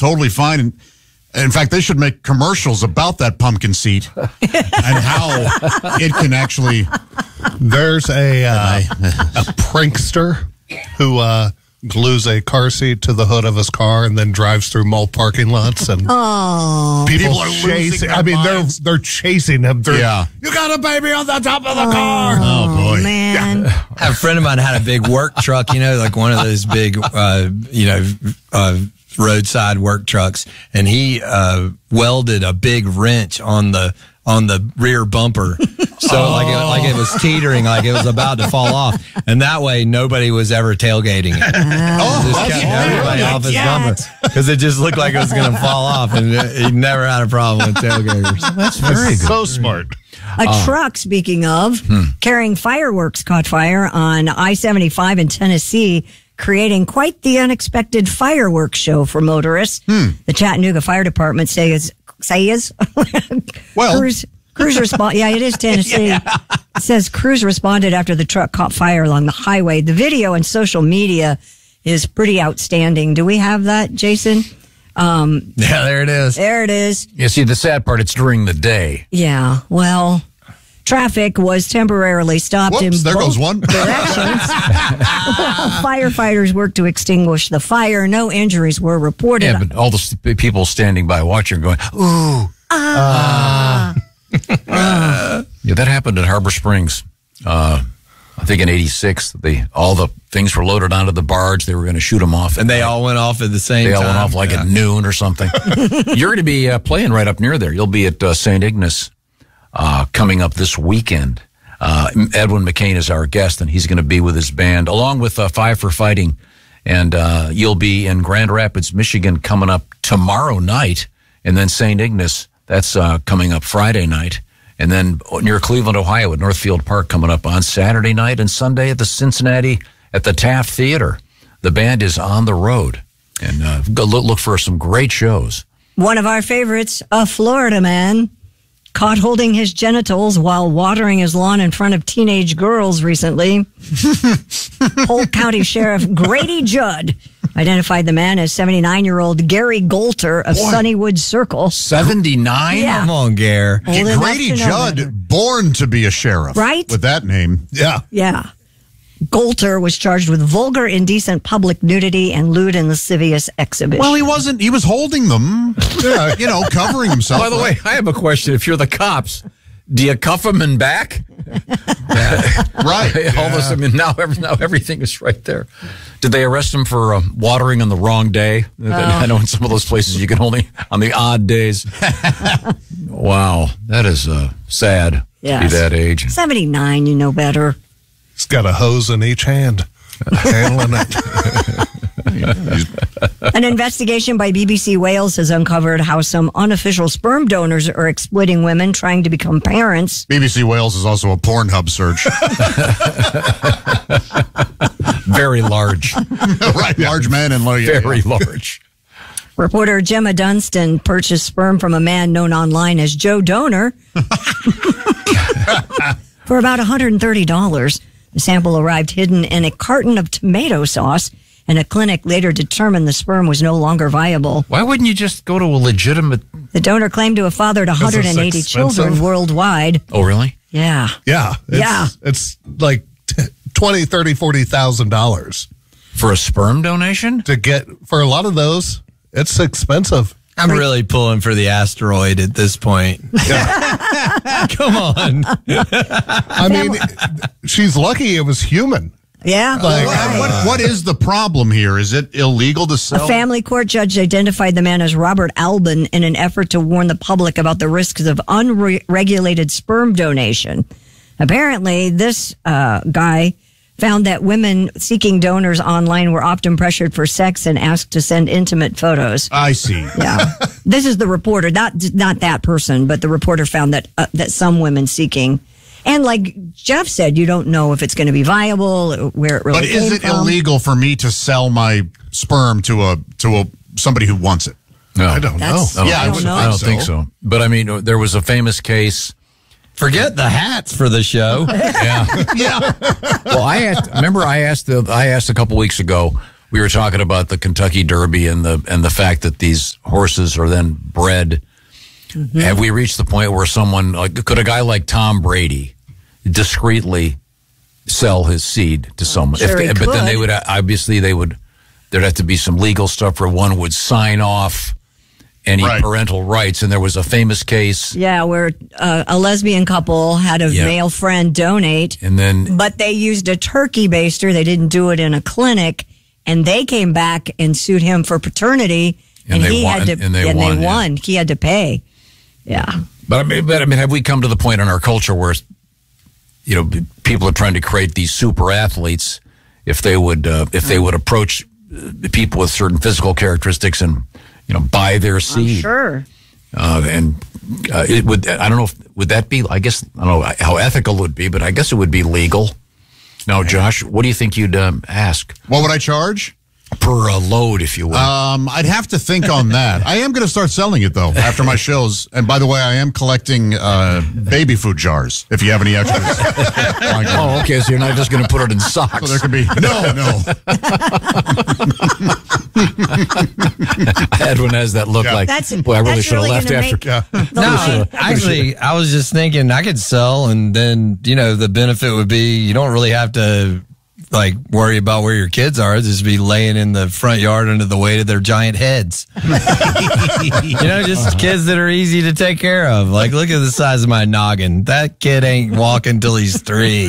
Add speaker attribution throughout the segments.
Speaker 1: totally fine. And in fact, they should make commercials about that pumpkin seat and how it can actually.
Speaker 2: There's a prankster who glues a car seat to the hood of his car and then drives through mall parking lots, and people are chasing. I mean, they're chasing him through.
Speaker 1: Yeah.
Speaker 2: You got a baby on the top of the car.
Speaker 1: Oh boy,
Speaker 3: man!
Speaker 4: A friend of mine had a big work truck, like one of those big, roadside work trucks, and he welded a big wrench on the rear bumper, so like it was teetering, like it was about to fall off, and that way nobody was ever tailgating it. Just kept everybody off his bumper because it just looked like it was going to fall off, and he never had a problem with tailgaters.
Speaker 2: That's very good. So smart.
Speaker 3: A truck, speaking of, carrying fireworks caught fire on I-75 in Tennessee, creating quite the unexpected fireworks show for motorists. The Chattanooga Fire Department says
Speaker 1: well,
Speaker 3: crews respond. Yeah, it is Tennessee. It says crews responded after the truck caught fire along the highway. The video on social media is pretty outstanding. Do we have that, Jason?
Speaker 4: Yeah, there it is.
Speaker 3: There it is.
Speaker 5: You see, the sad part, it's during the day.
Speaker 3: Yeah, well, traffic was temporarily stopped in
Speaker 1: there
Speaker 3: both
Speaker 1: goes one.
Speaker 3: directions. Firefighters worked to extinguish the fire. No injuries were reported.
Speaker 5: Yeah, but all the people standing by watching going, ooh. Yeah, that happened at Harbor Springs. I think in '86, all the things were loaded onto the barge. They were going to shoot them off.
Speaker 4: And they all went off at the same time.
Speaker 5: They all went off at noon or something. You're going to be playing right up near there. You'll be at St. Ignace coming up this weekend. Edwin McCain is our guest, and he's going to be with his band, along with Five for Fighting. And you'll be in Grand Rapids, Michigan, coming up tomorrow night. And then St. Ignace, that's coming up Friday night. And then near Cleveland, Ohio, at Northfield Park, coming up on Saturday night, and Sunday at the Cincinnati at the Taft Theater. The band is on the road, and go look for some great shows.
Speaker 3: One of our favorites, a Florida man caught holding his genitals while watering his lawn in front of teenage girls recently. Polk County Sheriff Grady Judd identified the man as 79-year-old Gary Golter of Sunnywood Circle.
Speaker 5: 79?
Speaker 3: Yeah.
Speaker 4: Come on, Gare.
Speaker 1: Grady Judd, born to be a sheriff.
Speaker 3: Right?
Speaker 1: With that name.
Speaker 2: Yeah.
Speaker 3: Yeah. Golter was charged with vulgar, indecent public nudity and lewd and lascivious exhibition.
Speaker 1: Well, he wasn't. He was holding them, covering himself.
Speaker 5: By the way, I have a question. If you're the cops, do you cuff him in back?
Speaker 1: Right.
Speaker 5: All of a sudden, now everything is right there. Did they arrest him for watering on the wrong day? I know in some of those places you can only on the odd days. Wow, that is sad to be that age.
Speaker 3: 79, you know better.
Speaker 2: He's got a hose in each hand, handling it.
Speaker 3: An investigation by BBC Wales has uncovered how some unofficial sperm donors are exploiting women trying to become parents.
Speaker 1: BBC Wales is also a Pornhub search.
Speaker 5: Very large.
Speaker 1: Right, large man and
Speaker 5: very large.
Speaker 3: Reporter Gemma Dunstan purchased sperm from a man known online as Joe Donor for about $130. The sample arrived hidden in a carton of tomato sauce, and a clinic later determined the sperm was no longer viable.
Speaker 5: Why wouldn't you just go to a legitimate...
Speaker 3: The donor claimed to have fathered 180 children worldwide.
Speaker 5: Oh, really?
Speaker 3: Yeah.
Speaker 2: Yeah. It's like $20,000, $30,000, $40,000.
Speaker 5: For a sperm donation?
Speaker 2: For a lot of those, it's expensive.
Speaker 4: I'm really pulling for the asteroid at this point. Come on.
Speaker 2: I mean, she's lucky it was human.
Speaker 3: Yeah.
Speaker 1: What is the problem here? Is it illegal to sell?
Speaker 3: A family court judge identified the man as Robert Albin in an effort to warn the public about the risks of unregulated sperm donation. Apparently, this guy found that women seeking donors online were often pressured for sex and asked to send intimate photos.
Speaker 1: I see.
Speaker 3: Yeah. This is the reporter, not that person, but the reporter found that some women seeking. And like Jeff said, you don't know if it's going to be viable, where it really came from.
Speaker 1: But is it illegal for me to sell my sperm to somebody who wants it?
Speaker 5: No.
Speaker 2: I don't know.
Speaker 1: I
Speaker 5: don't think so. But I mean, there was a famous case.
Speaker 4: Forget the hats for the show.
Speaker 5: Yeah. Well, I asked a couple weeks ago, we were talking about the Kentucky Derby and the fact that these horses are then bred. Mm-hmm. Have we reached the point where someone, could a guy like Tom Brady discreetly sell his seed to someone?
Speaker 3: Sure,
Speaker 5: But then they would, obviously, there'd have to be some legal stuff where one would sign off any parental rights. And there was a famous case.
Speaker 3: Yeah, where a lesbian couple had a male friend donate, but they used a turkey baster. They didn't do it in a clinic, and they came back and sued him for paternity, and he had to, and they won. He had to pay. Yeah.
Speaker 5: But I mean, have we come to the point in our culture where, people are trying to create these super athletes if they would approach people with certain physical characteristics and, buy their seed?
Speaker 3: Sure.
Speaker 5: It would, I don't know, would that be, I guess, I don't know how ethical it would be, but I guess it would be legal. Now, Josh, what do you think you'd ask?
Speaker 1: What would I charge?
Speaker 5: Per load, if you will.
Speaker 1: I'd have to think on that. I am going to start selling it, though, after my shows. And by the way, I am collecting baby food jars, if you have any extras.
Speaker 5: Oh, okay, so you're not just going to put it in socks.
Speaker 1: So there could be, no.
Speaker 5: Edwin has that look like, boy, I really should have left after.
Speaker 4: No, actually, I was just thinking I could sell, and then, the benefit would be you don't really have to worry about where your kids are. Just be laying in the front yard under the weight of their giant heads. Just kids that are easy to take care of. Look at the size of my noggin. That kid ain't walking till he's 3.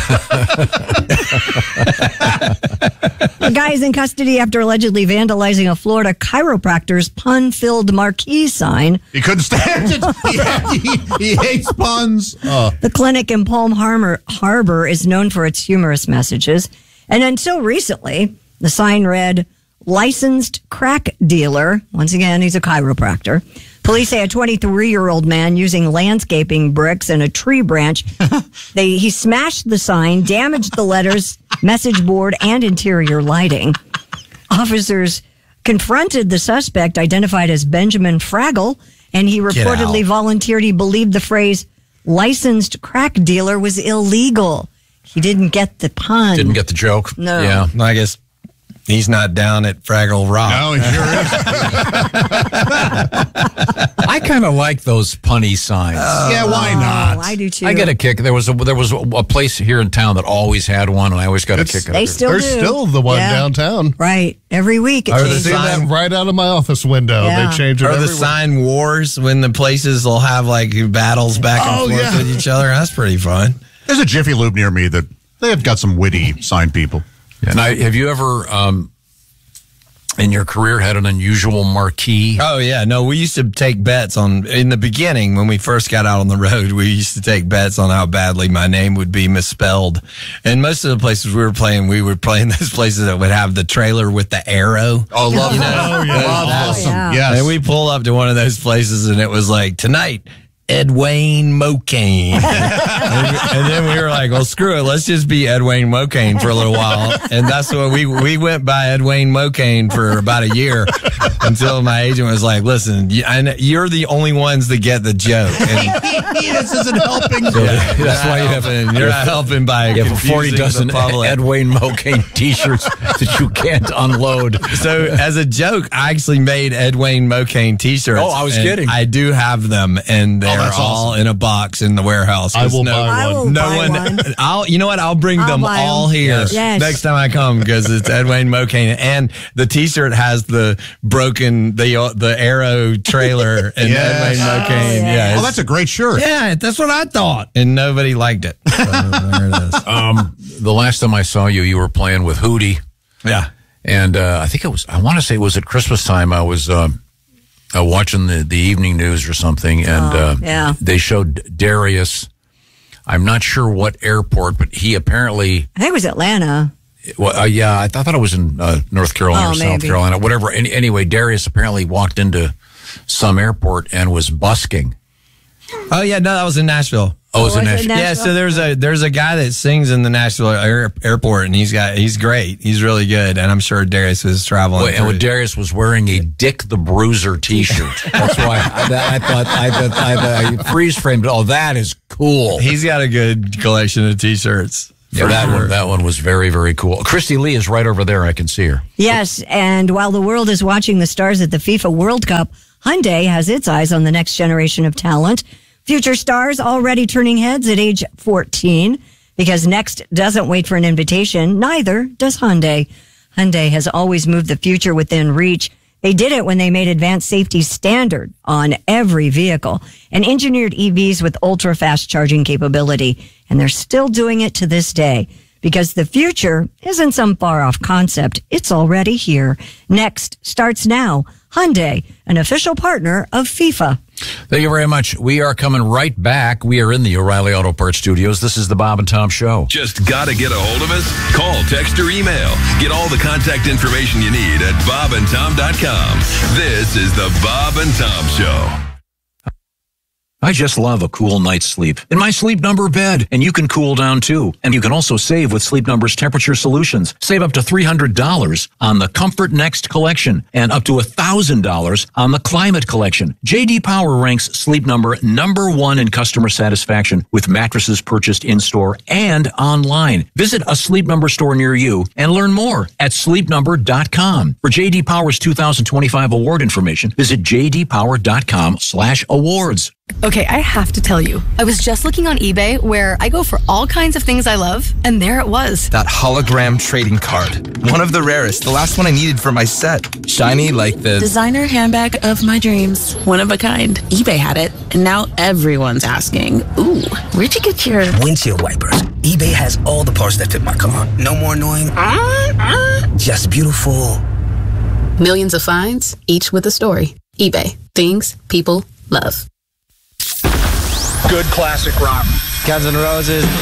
Speaker 3: A guy is in custody after allegedly vandalizing a Florida chiropractor's pun-filled marquee sign.
Speaker 1: He couldn't stand it. He hates puns.
Speaker 3: The clinic in Palm Harbor is known for its humorous messages. And until recently, the sign read, "Licensed crack dealer." Once again, he's a chiropractor. Police say a 23-year-old man using landscaping bricks and a tree branch, he smashed the sign, damaged the letters, message board, and interior lighting. Officers confronted the suspect, identified as Benjamin Fraggle, and he reportedly volunteered he believed the phrase "licensed crack dealer" was illegal. He didn't get the pun.
Speaker 5: Didn't get the joke.
Speaker 3: No.
Speaker 5: Yeah.
Speaker 4: I guess he's not down at Fraggle Rock.
Speaker 1: No, he sure
Speaker 5: is. I kind of like those punny signs.
Speaker 1: Yeah, why not?
Speaker 3: I do too.
Speaker 5: I get a kick. There was a place here in town that always had one, and I always got a kick.
Speaker 3: There's
Speaker 2: still the one downtown.
Speaker 3: Right. Every week.
Speaker 2: I see that right out of my office window.
Speaker 3: Yeah.
Speaker 2: They change it.
Speaker 4: Or the sign wars when the places will have battles back and forth with each other. That's pretty fun.
Speaker 1: There's a Jiffy Lube near me that they have got some witty sign people.
Speaker 5: Yeah. Now, have you ever, in your career, had an unusual marquee?
Speaker 4: Oh, yeah. No, we used to take bets in the beginning when we first got out on the road, we used to take bets on how badly my name would be misspelled. And most of the places we were playing those places that would have the trailer with the arrow.
Speaker 1: Oh, love that. Oh, yeah. Awesome.
Speaker 3: Yeah.
Speaker 1: Yes.
Speaker 4: And we pull up to one of those places and it was like, tonight, Ed Wayne Mocane. and then we were like, well, screw it. Let's just be Ed Wayne Mocane for a little while. And that's what we went by Ed Wayne Mocane for about a year until my agent was like, listen, you're the only ones that get the joke. And
Speaker 1: this isn't helping.
Speaker 4: so that's why you're not helping by confusing
Speaker 5: 40 dozen
Speaker 4: the public.
Speaker 5: Ed Wayne Mocane t-shirts that you can't unload.
Speaker 4: So as a joke, I actually made Ed Wayne Mocane t-shirts.
Speaker 5: Oh, I was kidding.
Speaker 4: I do have them, and they're
Speaker 1: that's
Speaker 4: all
Speaker 1: awesome.
Speaker 4: in a box in the warehouse.
Speaker 2: I will buy one.
Speaker 4: You know what? I'll bring them all here next time I come because it's Ed Wayne Mocane, and the T-shirt has the broken the arrow trailer and Ed Wayne Mocane.
Speaker 1: Oh, that's a great shirt.
Speaker 4: Yeah, that's what I thought, and nobody liked it. So there it is.
Speaker 5: The last time I saw you, you were playing with Hootie.
Speaker 4: Yeah,
Speaker 5: and I want to say it was at Christmas time. I was watching the evening news or something, and they showed Darius. I'm not sure what airport, but he apparently...
Speaker 3: I think it was Atlanta.
Speaker 5: Well, yeah, I thought it was in North Carolina or South Carolina, whatever. Anyway, Darius apparently walked into some airport and was busking.
Speaker 4: Oh, yeah, no, that was in Nashville.
Speaker 5: Oh, it was in Nashville?
Speaker 4: Yeah, so there's a guy that sings in the Nashville airport, and he's great. He's really good, and I'm sure Darius was traveling.
Speaker 5: And Darius was wearing a Dick the Bruiser T-shirt. That's why I thought I freeze framed. Oh, that is cool.
Speaker 4: He's got a good collection of T-shirts.
Speaker 5: That one was very, very cool. Christy Lee is right over there. I can see her.
Speaker 3: Yes, and while the world is watching the stars at the FIFA World Cup, Hyundai has its eyes on the next generation of talent. Future stars already turning heads at age 14. Because Next doesn't wait for an invitation, neither does Hyundai. Hyundai has always moved the future within reach. They did it when they made advanced safety standard on every vehicle and engineered EVs with ultra-fast charging capability. And they're still doing it to this day because the future isn't some far-off concept. It's already here. Next starts now. Hyundai, an official partner of FIFA.
Speaker 5: Thank you very much. We are coming right back. We are in the O'Reilly Auto Parts Studios. This is the Bob and Tom Show.
Speaker 6: Just gotta get a hold of us? Call, text, or email. Get all the contact information you need at bobandtom.com. This is the Bob and Tom Show.
Speaker 5: I just love a cool night's sleep in my Sleep Number bed, and you can cool down too. And you can also save with Sleep Number's temperature solutions. Save up to $300 on the Comfort Next collection and up to $1,000 on the Climate collection. J.D. Power ranks Sleep Number #1 in customer satisfaction with mattresses purchased in-store and online. Visit a Sleep Number store near you and learn more at sleepnumber.com. For J.D. Power's 2025 award information, visit jdpower.com/awards.
Speaker 7: Okay, I have to tell you, I was just looking on eBay where I go for all kinds of things I love, and there it was.
Speaker 8: That hologram trading card. One of the rarest. The last one I needed for my set. Shiny like the
Speaker 9: designer handbag of my dreams. One of a kind. eBay had it, and now everyone's asking, ooh, where'd you get your
Speaker 10: windshield wipers? eBay has all the parts that fit my car. No more annoying. Just beautiful.
Speaker 9: Millions of finds, each with a story. eBay. Things people love.
Speaker 11: Good classic rock.
Speaker 12: Guns N' Roses.